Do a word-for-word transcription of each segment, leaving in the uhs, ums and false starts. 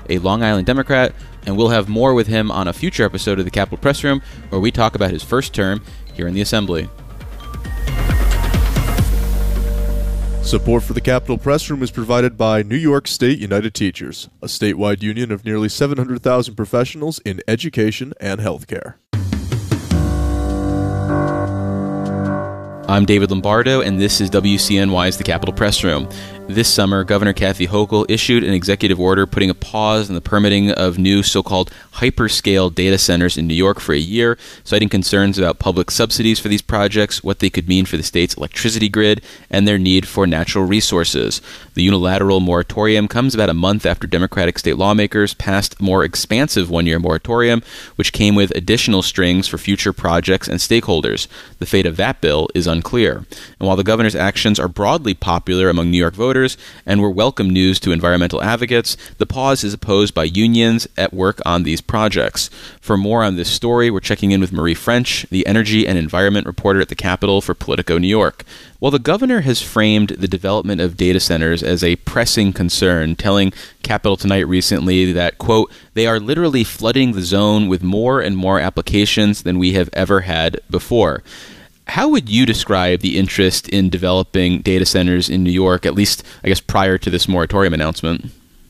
a Long Island Democrat, and we'll have more with him on a future episode of the Capitol Press Room, where we talk about his first term here in the Assembly. Support for the Capitol Press Room is provided by New York State United Teachers, a statewide union of nearly seven hundred thousand professionals in education and healthcare. I'm David Lombardo, and this is W C N Y's The Capitol Press Room. This summer, Governor Kathy Hochul issued an executive order putting a pause on the permitting of new so-called hyperscale data centers in New York for a year, citing concerns about public subsidies for these projects, what they could mean for the state's electricity grid, and their need for natural resources. The unilateral moratorium comes about a month after Democratic state lawmakers passed a more expansive one-year moratorium, which came with additional strings for future projects and stakeholders. The fate of that bill is unclear. And while the governor's actions are broadly popular among New York voters and were welcome news to environmental advocates, the pause is opposed by unions at work on these projects. For more on this story, we're checking in with Marie French, the energy and environment reporter at the Capitol for Politico New York. Well, the governor has framed the development of data centers as a pressing concern, telling Capitol Tonight recently that, quote, they are literally flooding the zone with more and more applications than we have ever had before. How would you describe the interest in developing data centers in New York, at least, I guess, prior to this moratorium announcement?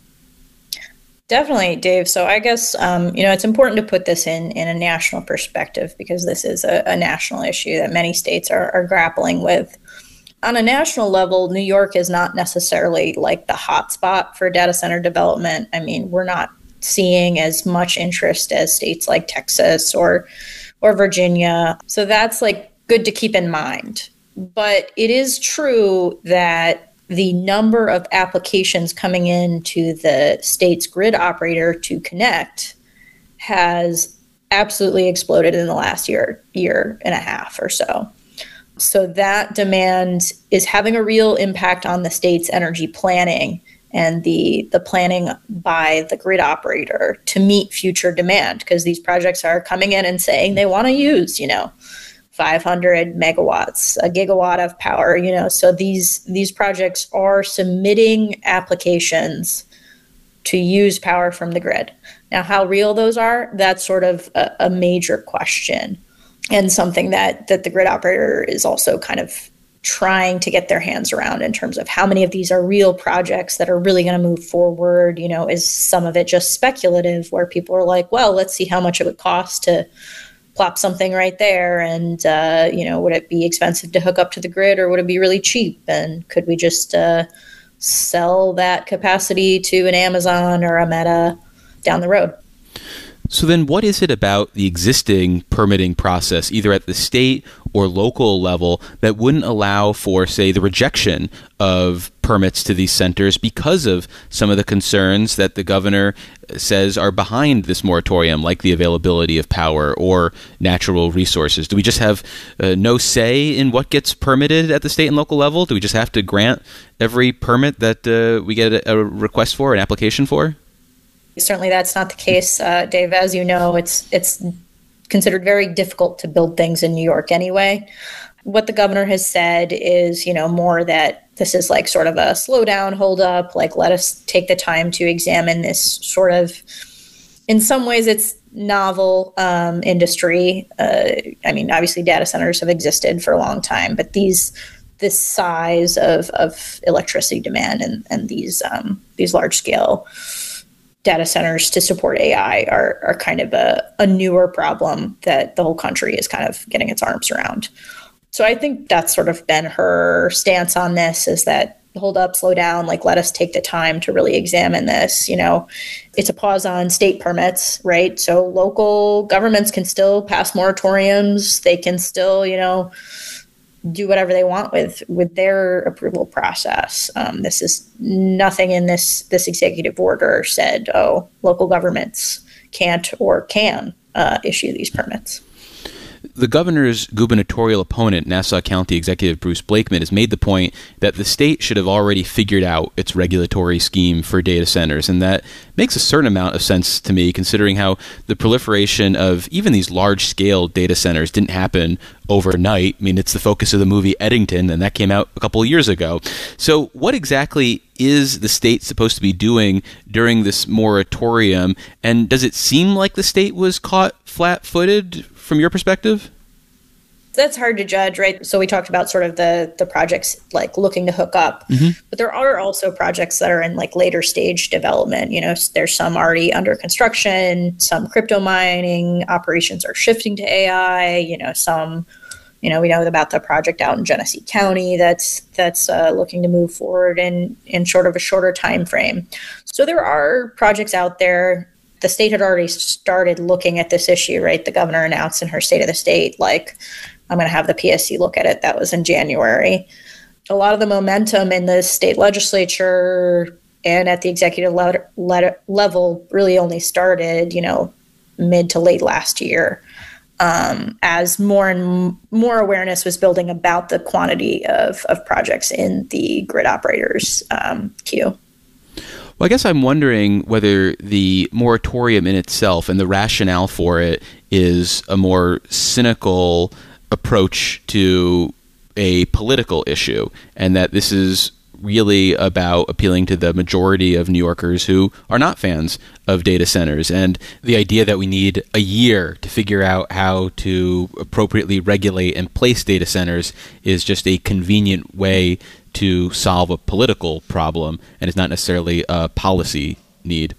Definitely, Dave. So I guess, um, you know, it's important to put this in, in a national perspective because this is a, a national issue that many states are, are grappling with. On a national level, New York is not necessarily like the hotspot for data center development. I mean, we're not seeing as much interest as states like Texas or or Virginia. So that's like good to keep in mind. But it is true that the number of applications coming in to the state's grid operator to connect has absolutely exploded in the last year, year and a half or so. So that demand is having a real impact on the state's energy planning and the the planning by the grid operator to meet future demand, because these projects are coming in and saying they want to use, you know, five hundred megawatts, a gigawatt of power, you know, so these these projects are submitting applications to use power from the grid. Now, how real those are, that's sort of a, a major question, and something that that the grid operator is also kind of trying to get their hands around in terms of how many of these are real projects that are really going to move forward. You know, is some of it just speculative where people are like, well, let's see how much it would cost to plop something right there, and uh, you know, would it be expensive to hook up to the grid, or would it be really cheap? And could we just uh, sell that capacity to an Amazon or a Meta down the road? So then what is it about the existing permitting process, either at the state or local level, that wouldn't allow for, say, the rejection of permits to these centers because of some of the concerns that the governor says are behind this moratorium, like the availability of power or natural resources? Do we just have uh, no say in what gets permitted at the state and local level? Do we just have to grant every permit that uh, we get a, a request for, an application for? Certainly that's not the case, uh, Dave. As you know, it's it's considered very difficult to build things in New York anyway. What the governor has said is, you know, more that this is like sort of a slow down, hold up, like let us take the time to examine this sort of, in some ways it's novel um, industry. Uh, I mean, obviously data centers have existed for a long time, but these this size of, of electricity demand and, and these um, these large scale data centers to support A I are, are kind of a, a newer problem that the whole country is kind of getting its arms around. So I think that's sort of been her stance on this, is that hold up, slow down, like let us take the time to really examine this. You know, it's a pause on state permits, right? So local governments can still pass moratoriums. They can still, you know, do whatever they want with with their approval process. Um, this is nothing in this this executive order said, oh, local governments can't or can uh, issue these permits. The governor's gubernatorial opponent, Nassau County Executive Bruce Blakeman, has made the point that the state should have already figured out its regulatory scheme for data centers, and that makes a certain amount of sense to me, considering how the proliferation of even these large-scale data centers didn't happen overnight. I mean, it's the focus of the movie Eddington, and that came out a couple of years ago. So what exactly is the state supposed to be doing during this moratorium? And does it seem like the state was caught flat-footed from your perspective? That's hard to judge, right? So we talked about sort of the the projects like looking to hook up, mm-hmm. but there are also projects that are in like later stage development. You know, there's some already under construction, some crypto mining operations are shifting to A I. You know, some, you know, we know about the project out in Genesee County that's that's uh, looking to move forward in in sort of a shorter time frame. So there are projects out there. The state had already started looking at this issue, right? The governor announced in her State of the State, like, I'm going to have the P S C look at it. That was in January. A lot of the momentum in the state legislature and at the executive le- le- level really only started, you know, mid to late last year, um, as more and m- more awareness was building about the quantity of, of projects in the grid operators um, queue. Well, I guess I'm wondering whether the moratorium in itself and the rationale for it is a more cynical approach to a political issue, and that this is really about appealing to the majority of New Yorkers who are not fans of data centers, and the idea that we need a year to figure out how to appropriately regulate and place data centers is just a convenient way to solve a political problem, and it's not necessarily a policy need.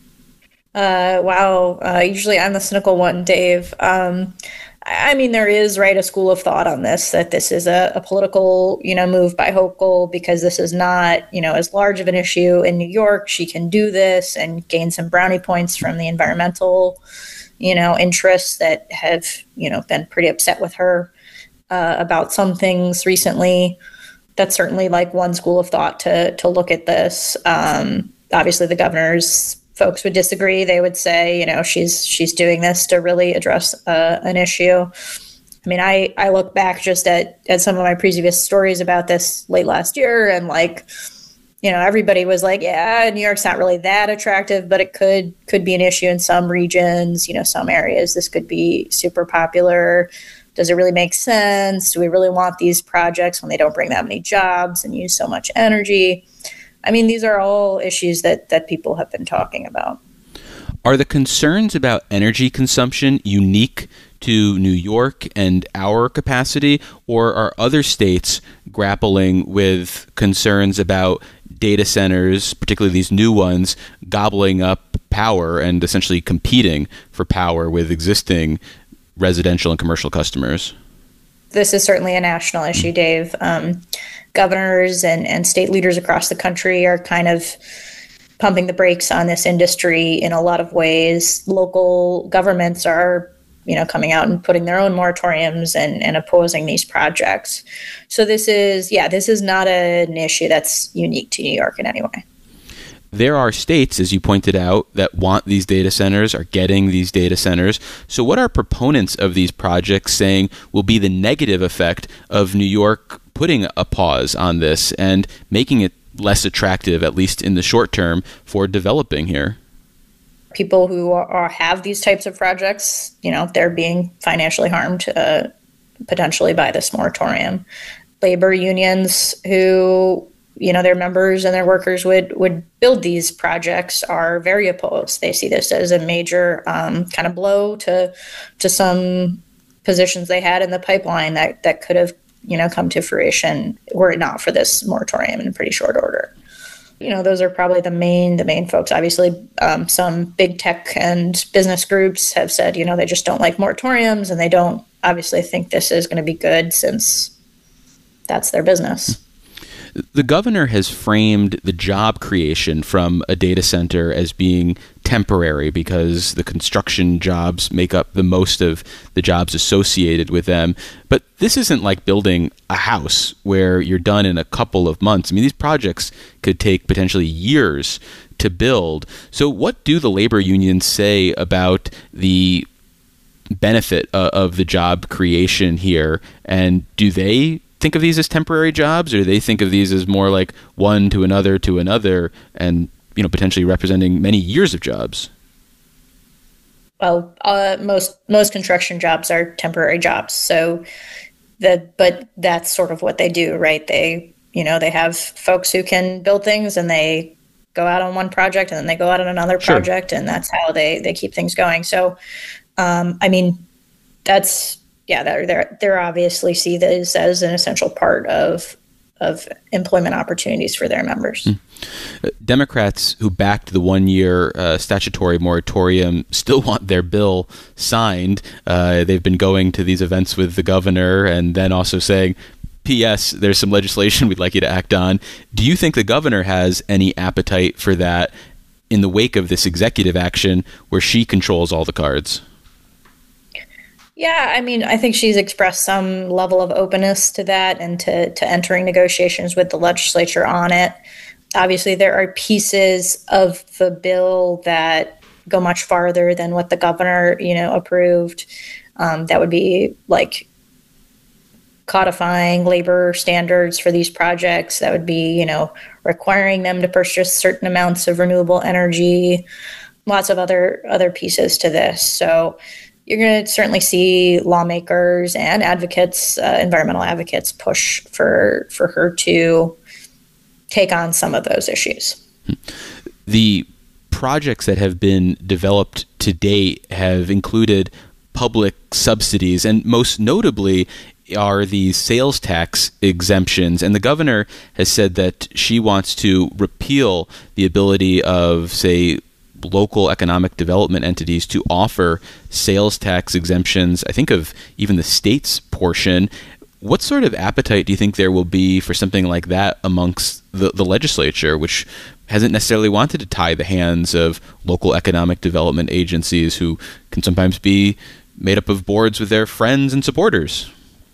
Uh, wow. Uh, usually I'm the cynical one, Dave. Um, I mean, there is, right, a school of thought on this, that this is a, a political, you know, move by Hochul because this is not, you know, as large of an issue in New York. She can do this and gain some brownie points from the environmental, you know, interests that have, you know, been pretty upset with her uh, about some things recently. That's certainly like one school of thought to to look at this. Um, obviously, the governor's folks would disagree. They would say, you know, she's she's doing this to really address uh, an issue. I mean, I, I look back just at, at some of my previous stories about this late last year, and like, you know, everybody was like, yeah, New York's not really that attractive, but it could could be an issue in some regions, you know, some areas. This could be super popular. Does it really make sense? Do we really want these projects when they don't bring that many jobs and use so much energy? I mean, these are all issues that, that people have been talking about. Are the concerns about energy consumption unique to New York and our capacity, or are other states grappling with concerns about data centers, particularly these new ones, gobbling up power and essentially competing for power with existing residential and commercial customers? This is certainly a national issue, Dave. Um, governors and, and state leaders across the country are kind of pumping the brakes on this industry in a lot of ways. Local governments are, you know, coming out and putting their own moratoriums and, and opposing these projects. So this is, yeah, this is not a, an issue that's unique to New York in any way. There are states, as you pointed out, that want these data centers, are getting these data centers. So what are proponents of these projects saying will be the negative effect of New York putting a pause on this and making it less attractive, at least in the short term, for developing here? People who are, are have these types of projects, you know, they're being financially harmed uh, potentially by this moratorium. Labor unions who, you know, their members and their workers would, would build these projects are very opposed. They see this as a major um, kind of blow to to some positions they had in the pipeline that, that could have, you know, come to fruition were it not for this moratorium in pretty short order. You know, those are probably the main the main folks. Obviously, um, some big tech and business groups have said, you know, they just don't like moratoriums, and they don't obviously think this is going to be good since that's their business. The governor has framed the job creation from a data center as being temporary because the construction jobs make up the most of the jobs associated with them. But this isn't like building a house where you're done in a couple of months. I mean, these projects could take potentially years to build. So what do the labor unions say about the benefit uh, of the job creation here? And do they think of these as temporary jobs, or do they think of these as more like one to another to another and, you know, potentially representing many years of jobs? Well, uh, most most construction jobs are temporary jobs. So that, but that's sort of what they do, right? They, you know, they have folks who can build things, and they go out on one project, and then they go out on another Sure. project, and that's how they, they keep things going. So, um, I mean, that's, yeah, they're, they're, they're obviously see this as an essential part of, of employment opportunities for their members. Mm. Uh, Democrats who backed the one-year uh, statutory moratorium still want their bill signed. Uh, they've been going to these events with the governor and then also saying, P S, there's some legislation we'd like you to act on. Do you think the governor has any appetite for that in the wake of this executive action where she controls all the cards? Yeah, I mean, I think she's expressed some level of openness to that and to, to entering negotiations with the legislature on it. Obviously, there are pieces of the bill that go much farther than what the governor, you know, approved. Um, that would be like codifying labor standards for these projects. That would be, you know, requiring them to purchase certain amounts of renewable energy. Lots of other other pieces to this. So you're going to certainly see lawmakers and advocates, uh, environmental advocates, push for for her to take on some of those issues. The projects that have been developed to date have included public subsidies, and most notably are the sales tax exemptions. And the governor has said that she wants to repeal the ability of, say, local economic development entities to offer sales tax exemptions, I think of even the state's portion. What sort of appetite do you think there will be for something like that amongst the, the legislature, which hasn't necessarily wanted to tie the hands of local economic development agencies who can sometimes be made up of boards with their friends and supporters?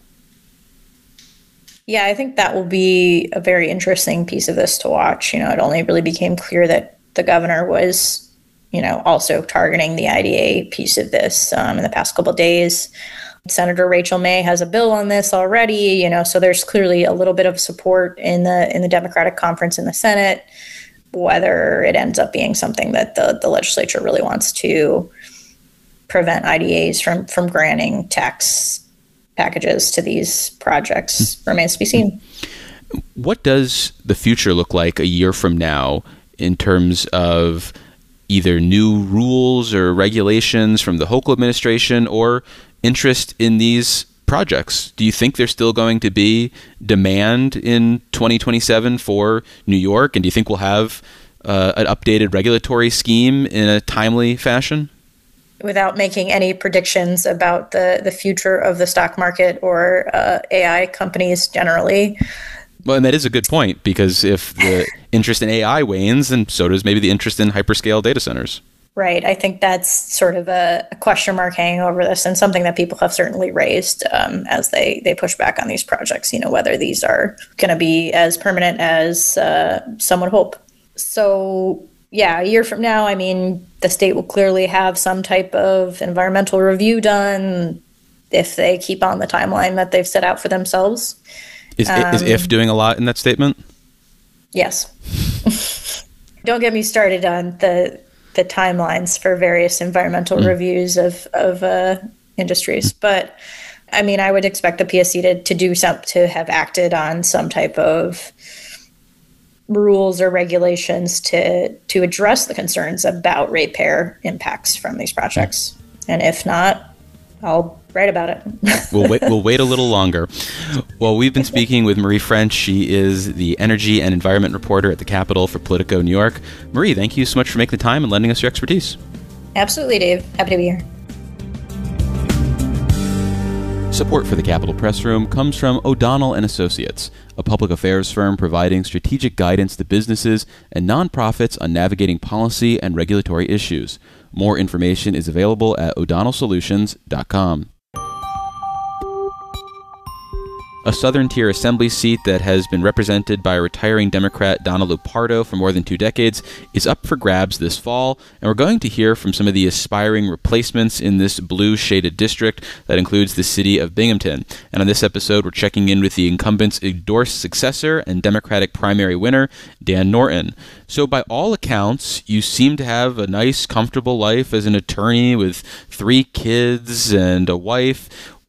Yeah, I think that will be a very interesting piece of this to watch. You know, it only really became clear that the governor was, you know, also targeting the I D A piece of this um, in the past couple of days. Senator Rachel May has a bill on this already, you know, so there's clearly a little bit of support in the in the Democratic conference in the Senate. Whether it ends up being something that the, the legislature really wants to prevent I D As from from granting tax packages to these projects remains to be seen. What does the future look like a year from now in terms of either new rules or regulations from the Hochul administration or interest in these projects? Do you think there's still going to be demand in twenty twenty-seven for New York? And do you think we'll have uh, an updated regulatory scheme in a timely fashion? Without making any predictions about the, the future of the stock market or uh, A I companies generally. Well, and that is a good point, because if the interest in A I wanes, then so does maybe the interest in hyperscale data centers. Right. I think that's sort of a, a question mark hanging over this, and something that people have certainly raised um, as they, they push back on these projects, you know, whether these are going to be as permanent as uh, some would hope. So, yeah, a year from now, I mean, the state will clearly have some type of environmental review done if they keep on the timeline that they've set out for themselves. Is, um, is if doing a lot in that statement? Yes. Don't get me started on the the timelines for various environmental mm. reviews of of uh, industries, mm. but I mean, I would expect the P S C to to do some to have acted on some type of rules or regulations to to address the concerns about ratepayer impacts from these projects, and if not, I'll write about it. we'll wait. We'll wait a little longer. Well, we've been speaking with Marie French. She is the energy and environment reporter at the Capitol for Politico New York. Marie, thank you so much for making the time and lending us your expertise. Absolutely, Dave. Happy to be here. Support for the Capitol Press Room comes from O'Donnell and Associates, a public affairs firm providing strategic guidance to businesses and nonprofits on navigating policy and regulatory issues. More information is available at o'donnell solutions dot com. A Southern Tier Assembly seat that has been represented by retiring Democrat Donna Lupardo for more than two decades is up for grabs this fall, and we're going to hear from some of the aspiring replacements in this blue-shaded district that includes the city of Binghamton. And on this episode, we're checking in with the incumbent's endorsed successor and Democratic primary winner, Dan Norton. So by all accounts, you seem to have a nice, comfortable life as an attorney with three kids and a wife.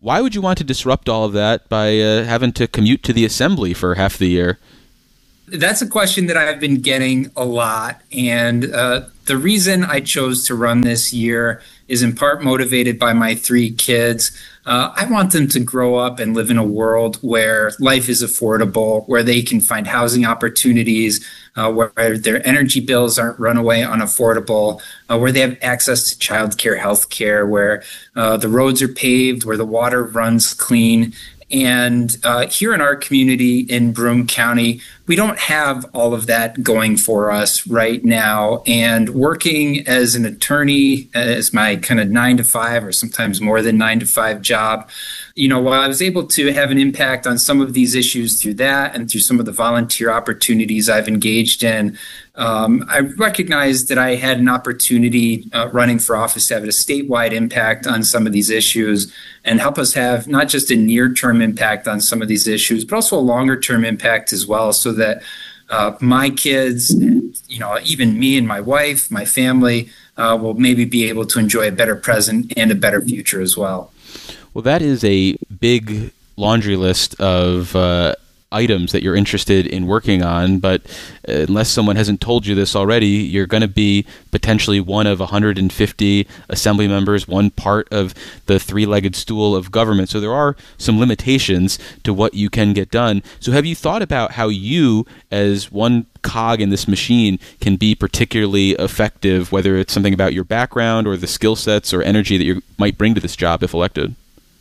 Why would you want to disrupt all of that by uh, having to commute to the assembly for half the year? That's a question that I've been getting a lot. And uh, the reason I chose to run this year is in part motivated by my three kids. Uh, I want them to grow up and live in a world where life is affordable, where they can find housing opportunities, uh, where their energy bills aren't runaway unaffordable, uh, where they have access to childcare, healthcare, where uh, the roads are paved, where the water runs clean. And uh, here in our community in Broome County, we don't have all of that going for us right now. And working as an attorney, as my kind of nine to five or sometimes more than nine to five job, you know, while I was able to have an impact on some of these issues through that and through some of the volunteer opportunities I've engaged in, um, I recognized that I had an opportunity uh, running for office to have a statewide impact on some of these issues and help us have not just a near-term impact on some of these issues, but also a longer-term impact as well, so that uh, my kids, and, you know, even me and my wife, my family, uh, will maybe be able to enjoy a better present and a better future as well. Well, that is a big laundry list of uh, items that you're interested in working on, but unless someone hasn't told you this already, you're going to be potentially one of one hundred fifty assembly members, one part of the three-legged stool of government. So there are some limitations to what you can get done. So have you thought about how you, as one cog in this machine, can be particularly effective, whether it's something about your background or the skill sets or energy that you might bring to this job if elected?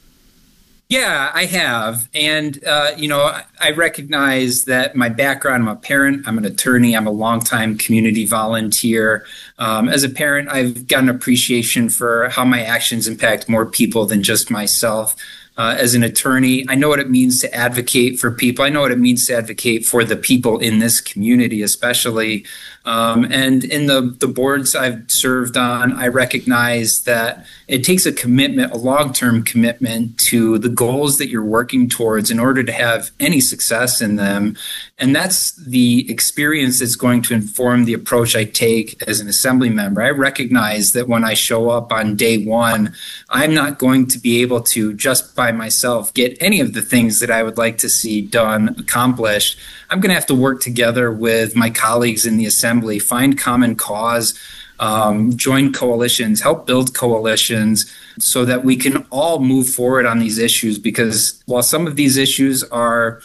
Yeah, I have. And, uh, you know, I recognize that my background, I'm a parent, I'm an attorney, I'm a longtime community volunteer. Um, as a parent, I've got an appreciation for how my actions impact more people than just myself. Uh, as an attorney, I know what it means to advocate for people. I know what it means to advocate for the people in this community, especially. Um, and in the, the boards I've served on, I recognize that it takes a commitment, a long-term commitment to the goals that you're working towards in order to have any success in them. And that's the experience that's going to inform the approach I take as an assembly member. I recognize that when I show up on day one, I'm not going to be able to just by myself get any of the things that I would like to see done, accomplished. I'm going to have to work together with my colleagues in the assembly, find common cause, um, join coalitions, help build coalitions so that we can all move forward on these issues. Because while some of these issues are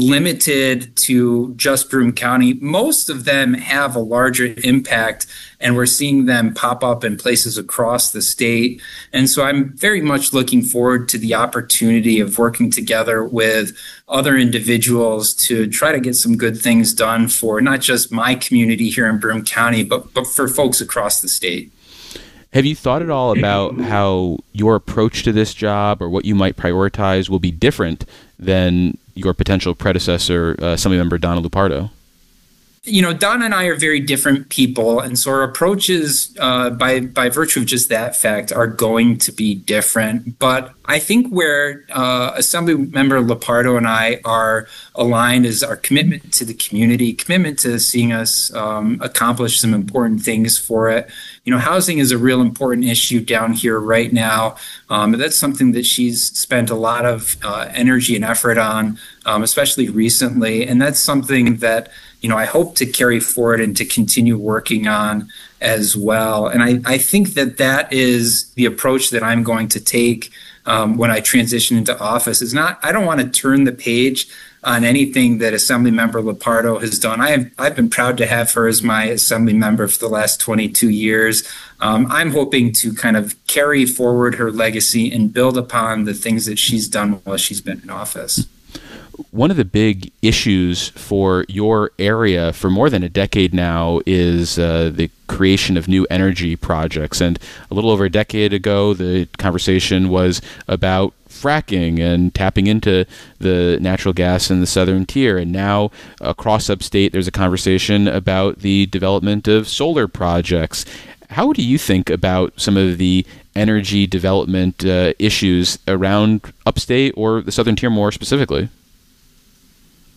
limited to just Broome County, most of them have a larger impact, and we're seeing them pop up in places across the state. And so I'm very much looking forward to the opportunity of working together with other individuals to try to get some good things done for not just my community here in Broome County, but, but for folks across the state. Have you thought at all about how your approach to this job or what you might prioritize will be different than your potential predecessor, uh, Assemblymember Donna Lupardo? You know, Donna and I are very different people, and so our approaches, uh, by by virtue of just that fact, are going to be different. But I think where uh, Assemblymember Lupardo and I are aligned is our commitment to the community, commitment to seeing us um, accomplish some important things for it. You know, housing is a real important issue down here right now. Um, that's something that she's spent a lot of uh, energy and effort on, um, especially recently, and that's something that, you know, I hope to carry forward and to continue working on as well. And I, I think that that is the approach that I'm going to take um, when I transition into office. Is not, I don't want to turn the page on anything that Assemblymember Lupardo has done. I have, I've been proud to have her as my assembly member for the last twenty-two years. Um, I'm hoping to kind of carry forward her legacy and build upon the things that she's done while she's been in office. One of the big issues for your area for more than a decade now is uh, the creation of new energy projects. And a little over a decade ago, the conversation was about fracking and tapping into the natural gas in the southern tier. And now across upstate, there's a conversation about the development of solar projects. How do you think about some of the energy development uh, issues around upstate or the southern tier more specifically?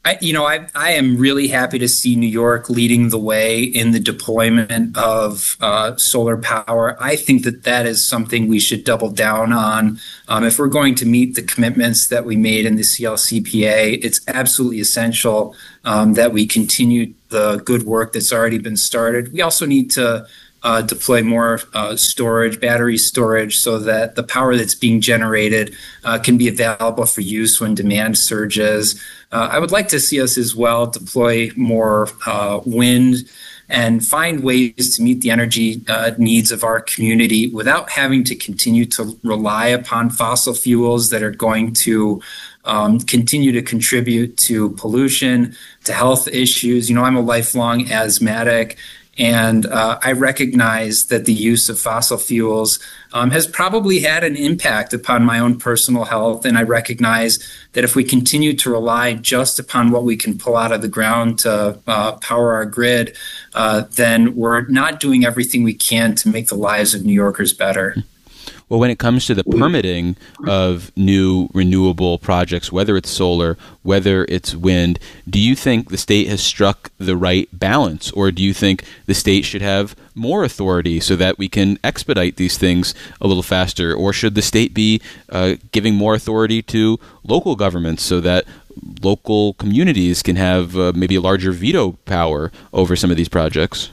I, you know, I, I am really happy to see New York leading the way in the deployment of uh, solar power. I think that that is something we should double down on. Um, if we're going to meet the commitments that we made in the C L C P A, it's absolutely essential um, that we continue the good work that's already been started. We also need to Uh, deploy more uh, storage, battery storage, so that the power that's being generated uh, can be available for use when demand surges. Uh, I would like to see us as well deploy more uh, wind and find ways to meet the energy uh, needs of our community without having to continue to rely upon fossil fuels that are going to um, continue to contribute to pollution, to health issues. You know, I'm a lifelong asthmatic. And uh, I recognize that the use of fossil fuels um, has probably had an impact upon my own personal health. And I recognize that if we continue to rely just upon what we can pull out of the ground to uh, power our grid, uh, then we're not doing everything we can to make the lives of New Yorkers better. Well, when it comes to the permitting of new renewable projects, whether it's solar, whether it's wind, do you think the state has struck the right balance, or do you think the state should have more authority so that we can expedite these things a little faster, or should the state be uh, giving more authority to local governments so that local communities can have uh, maybe a larger veto power over some of these projects?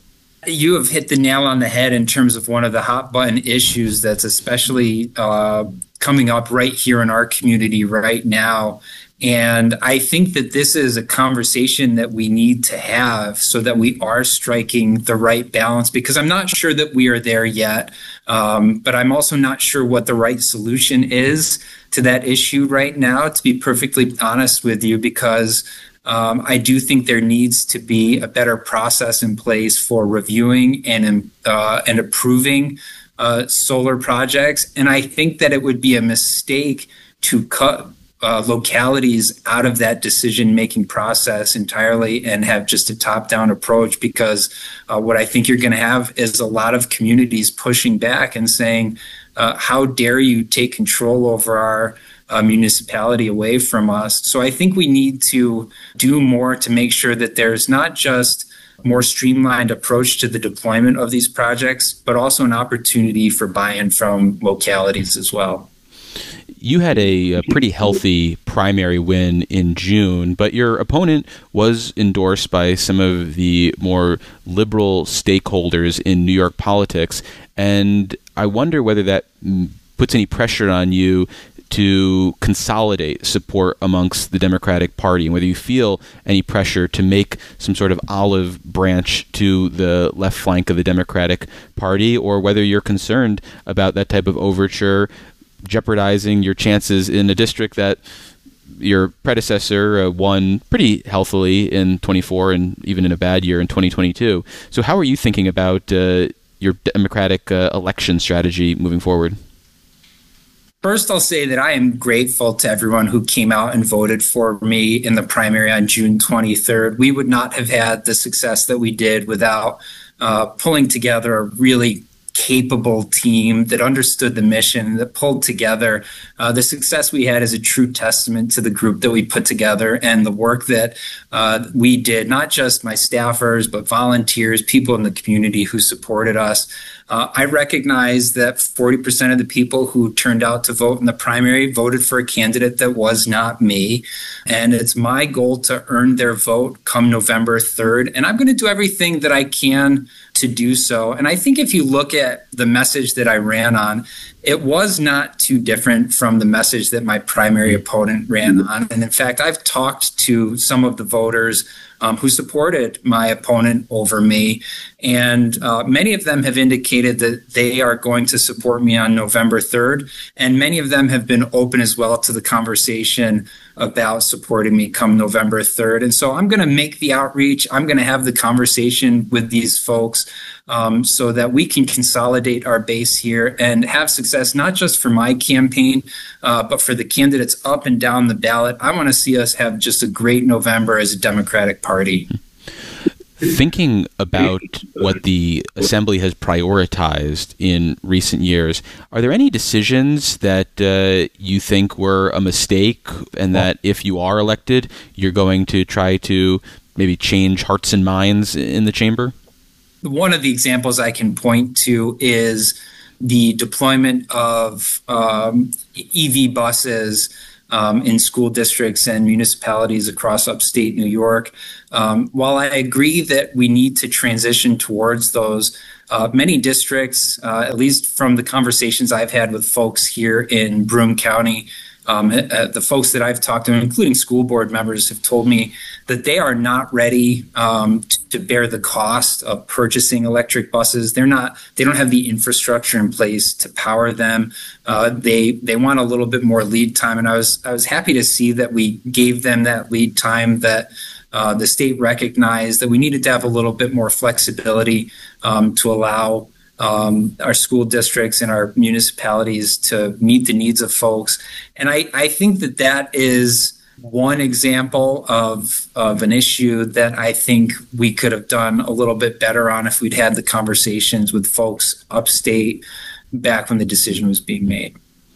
You have hit the nail on the head in terms of one of the hot button issues that's especially uh, coming up right here in our community right now. And I think that this is a conversation that we need to have so that we are striking the right balance, because I'm not sure that we are there yet. Um, but I'm also not sure what the right solution is to that issue right now, to be perfectly honest with you, because Um, I do think there needs to be a better process in place for reviewing and uh, and approving uh, solar projects. And I think that it would be a mistake to cut uh, localities out of that decision-making process entirely and have just a top-down approach, because uh, what I think you're going to have is a lot of communities pushing back and saying, uh, how dare you take control over our Uh, municipality away from us. So I think we need to do more to make sure that there's not just a more streamlined approach to the deployment of these projects, but also an opportunity for buy-in from localities as well. You had a, a pretty healthy primary win in June, but your opponent was endorsed by some of the more liberal stakeholders in New York politics, and I wonder whether that puts any pressure on you to consolidate support amongst the Democratic Party, and whether you feel any pressure to make some sort of olive branch to the left flank of the Democratic Party, or whether you're concerned about that type of overture jeopardizing your chances in a district that your predecessor uh, won pretty healthily in twenty-four and even in a bad year in twenty twenty-two. So how are you thinking about uh, your Democratic uh, election strategy moving forward? First, I'll say that I am grateful to everyone who came out and voted for me in the primary on June twenty-third. We would not have had the success that we did without uh, pulling together a really capable team that understood the mission, that pulled together. Uh, the success we had is a true testament to the group that we put together and the work that uh, we did, not just my staffers, but volunteers, people in the community who supported us. Uh, I recognize that forty percent of the people who turned out to vote in the primary voted for a candidate that was not me. And it's my goal to earn their vote come November third. And I'm going to do everything that I can to do so. And I think if you look at the message that I ran on, it was not too different from the message that my primary opponent ran on. And in fact, I've talked to some of the voters um, who supported my opponent over me. And uh, many of them have indicated that they are going to support me on November third. And many of them have been open as well to the conversation about supporting me come November third. And so I'm going to make the outreach. I'm going to have the conversation with these folks um, so that we can consolidate our base here and have success, not just for my campaign, uh, but for the candidates up and down the ballot. I want to see us have just a great November as a Democratic Party. Thinking about what the Assembly has prioritized in recent years, are there any decisions that uh, you think were a mistake and that if you are elected, you're going to try to maybe change hearts and minds in the chamber? One of the examples I can point to is the deployment of um, E V buses Um, in school districts and municipalities across upstate New York. Um, while I agree that we need to transition towards those, uh, many districts, uh, at least from the conversations I've had with folks here in Broome County, um, uh, the folks that I've talked to, including school board members, have told me that they are not ready um, to, to bear the cost of purchasing electric buses. They're not. They don't have the infrastructure in place to power them. Uh, they they want a little bit more lead time, and I was I was happy to see that we gave them that lead time. That uh, the state recognized that we needed to have a little bit more flexibility um, to allow Um, our school districts and our municipalities to meet the needs of folks. And I, I think that that is one example of, of an issue that I think we could have done a little bit better on if we'd had the conversations with folks upstate back when the decision was being made.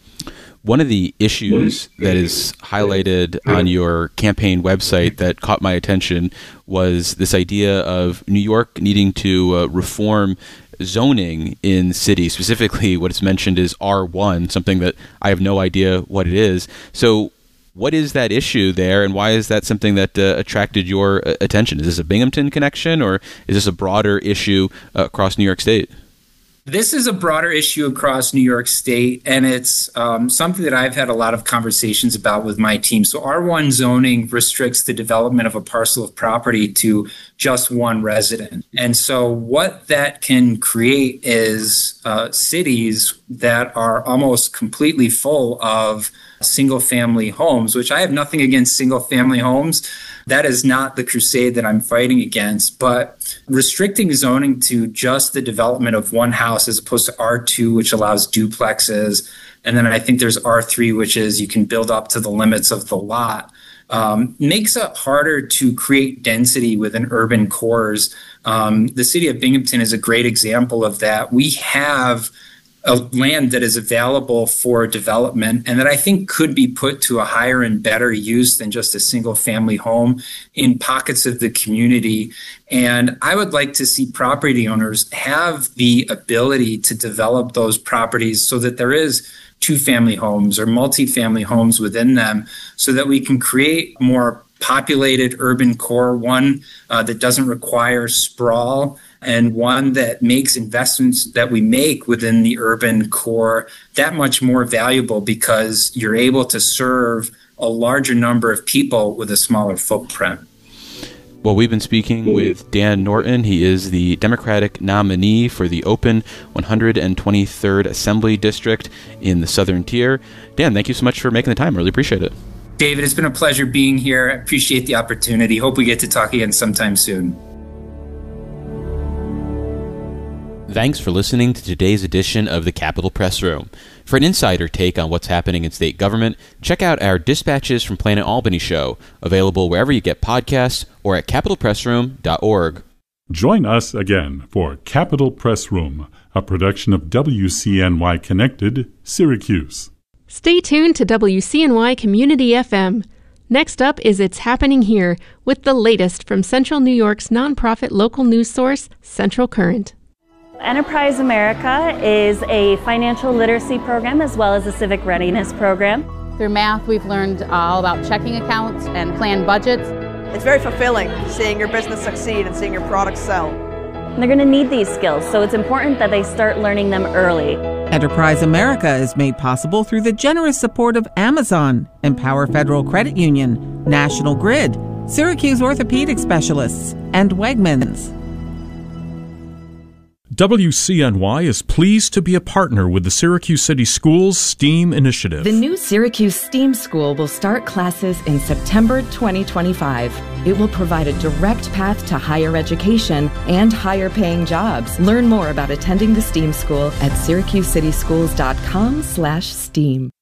One of the issues that is highlighted on your campaign website that caught my attention was this idea of New York needing to uh, reform zoning in cities. Specifically, what is mentioned is R one, something that I have no idea what it is. So what is that issue there, and why is that something that uh, attracted your uh, attention? Is this a Binghamton connection, or is this a broader issue uh, across New York State? This is a broader issue across New York State, and it's um, something that I've had a lot of conversations about with my team. So R one zoning restricts the development of a parcel of property to just one resident. And so what that can create is uh, cities that are almost completely full of single-family homes, which I have nothing against single-family homes. That is not the crusade that I'm fighting against, but restricting zoning to just the development of one house as opposed to R two, which allows duplexes, and then I think there's R three, which is you can build up to the limits of the lot, um, makes it harder to create density within urban cores. Um, the city of Binghamton is a great example of that. We have a land that is available for development and that I think could be put to a higher and better use than just a single family home in pockets of the community. And I would like to see property owners have the ability to develop those properties so that there is two family homes or multifamily homes within them, so that we can create more populated urban core, one uh, that doesn't require sprawl, and one that makes investments that we make within the urban core that much more valuable because you're able to serve a larger number of people with a smaller footprint. Well, we've been speaking with Dan Norton. He is the Democratic nominee for the open one hundred twenty-third Assembly District in the Southern Tier. Dan, thank you so much for making the time. Really appreciate it. David, it's been a pleasure being here. I appreciate the opportunity. Hope we get to talk again sometime soon. Thanks for listening to today's edition of the Capitol Press Room. For an insider take on what's happening in state government, check out our Dispatches from Planet Albany show, available wherever you get podcasts or at capitol press room dot org. Join us again for Capitol Press Room, a production of W C N Y Connected, Syracuse. Stay tuned to W C N Y Community F M. Next up is It's Happening Here, with the latest from Central New York's nonprofit local news source, Central Current. Enterprise America is a financial literacy program as well as a civic readiness program. Through math, we've learned all about checking accounts and planned budgets. It's very fulfilling seeing your business succeed and seeing your products sell. And they're going to need these skills, so it's important that they start learning them early. Enterprise America is made possible through the generous support of Amazon, Empower Federal Credit Union, National Grid, Syracuse Orthopedic Specialists, and Wegmans. W C N Y is pleased to be a partner with the Syracuse City Schools STEAM initiative. The new Syracuse STEAM School will start classes in September twenty twenty-five. It will provide a direct path to higher education and higher paying jobs. Learn more about attending the STEAM School at syracuse city schools dot com slash STEAM.